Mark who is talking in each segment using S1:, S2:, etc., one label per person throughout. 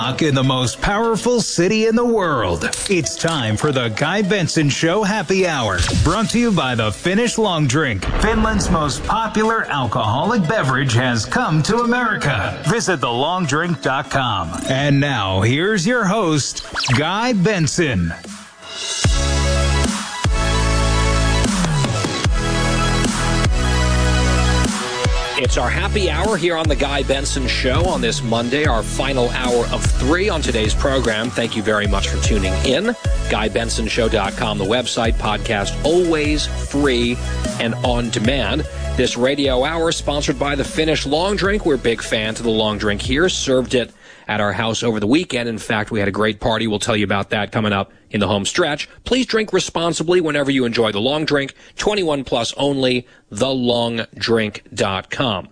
S1: In the most powerful city in the world. It's time for the Guy Benson Show Happy Hour. Brought to you by the Finnish Long Drink. Finland's most popular alcoholic beverage has come to America. Visit thelongdrink.com. And now, here's your host, Guy Benson.
S2: It's our happy hour here on the Guy Benson Show on this Monday, our final hour of 3 on today's program. Thank you very much for tuning in. GuyBensonShow.com, the website, podcast, always free and on demand. This radio hour sponsored by the Finnish Long Drink. We're big fans of the Long Drink here. Served it at our house over the weekend. In fact, we had a great party. We'll tell you about that coming up in the home stretch. Please drink responsibly whenever you enjoy the Long Drink. 21 plus only, thelongdrink.com.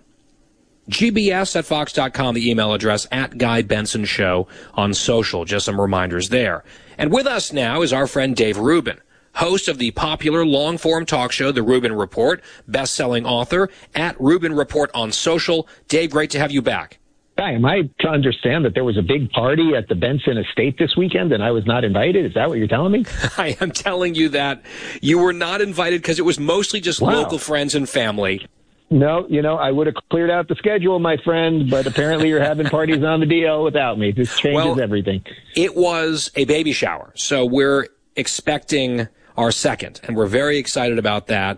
S2: GBS at Fox.com, the email address, at Guy Benson Show on social. Just some reminders there. And with us now is our friend Dave Rubin, host of the popular long-form talk show, The Rubin Report, best-selling author, at Rubin Report on social. Dave, great to have you back.
S3: Hi, am I to understand that there was a big party at the Benson estate this weekend and I was not invited? Is that what you're telling me?
S2: I am telling you that you were not invited because it was mostly just local friends and family.
S3: No, I would have cleared out the schedule, my friend, but apparently you're having parties on the DL without me. This changes everything.
S2: It was a baby shower, so we're expecting our second, and we're very excited about that.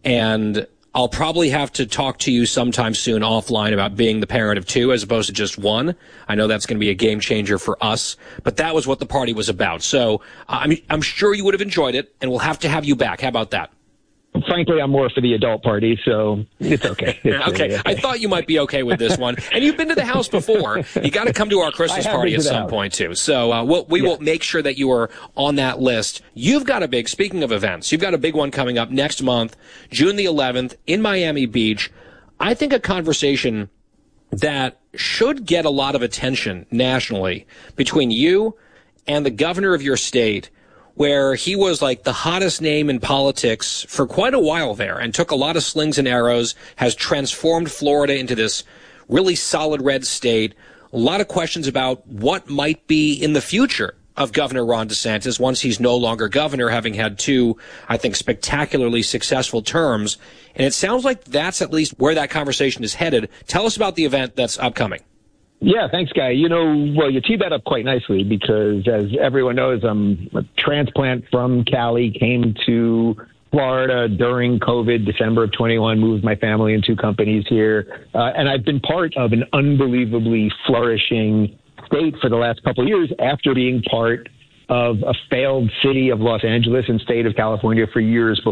S2: And I'll probably have to talk to you sometime soon offline about being the parent of 2 as opposed to just 1. I know that's going to be a game changer for us, but that was what the party was about. So I'm sure you would have enjoyed it, and we'll have to have you back. How about that?
S3: Frankly, I'm more for the adult party, so it's okay.
S2: Okay. I thought you might be okay with this one. And you've been to the house before. You got to come to our Christmas party at some point, too. So we will make sure that you are on that list. Speaking of events, you've got a big one coming up next month, June the 11th, in Miami Beach. I think a conversation that should get a lot of attention nationally between you and the governor of your state, where he was like the hottest name in politics for quite a while there and took a lot of slings and arrows, has transformed Florida into this really solid red state. A lot of questions about what might be in the future of Governor Ron DeSantis once he's no longer governor, having had 2, I think, spectacularly successful terms. And it sounds like that's at least where that conversation is headed. Tell us about the event that's upcoming.
S3: Yeah, thanks, Guy. You teed that up quite nicely because, as everyone knows, I'm a transplant from Cali, came to Florida during COVID, December of 21, moved my family and 2 companies here. And I've been part of an unbelievably flourishing state for the last couple of years after being part of a failed city of Los Angeles and state of California for years before.